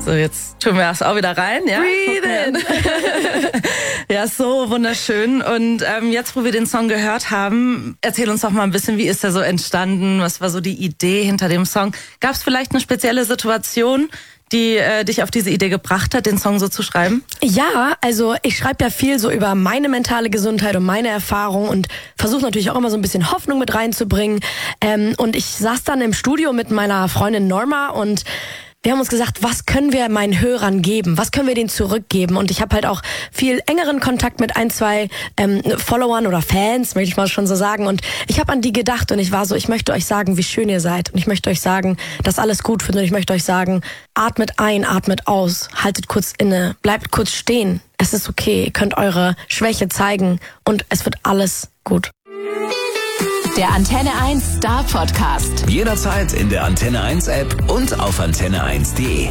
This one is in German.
So, jetzt tun wir das auch wieder rein, ja? Breathe in. Ja, so wunderschön. Und jetzt, wo wir den Song gehört haben, erzähl uns doch mal ein bisschen, wie ist der so entstanden? Was war so die Idee hinter dem Song? Gab es vielleicht eine spezielle Situation, die dich auf diese Idee gebracht hat, den Song so zu schreiben? Ja, also ich schreibe ja viel so über meine mentale Gesundheit und meine Erfahrung und versuche natürlich auch immer so ein bisschen Hoffnung mit reinzubringen. Und ich saß dann im Studio mit meiner Freundin Norma und wir haben uns gesagt, was können wir meinen Hörern geben? Was können wir denen zurückgeben? Und ich habe halt auch viel engeren Kontakt mit ein, zwei Followern oder Fans, möchte ich mal schon so sagen. Und ich habe an die gedacht und ich war so, ich möchte euch sagen, wie schön ihr seid. Und ich möchte euch sagen, dass alles gut wird. Und ich möchte euch sagen, atmet ein, atmet aus, haltet kurz inne, bleibt kurz stehen. Es ist okay, ihr könnt eure Schwäche zeigen und es wird alles gut. Der Antenne 1 Star Podcast. Jederzeit in der Antenne 1 App und auf antenne1.de.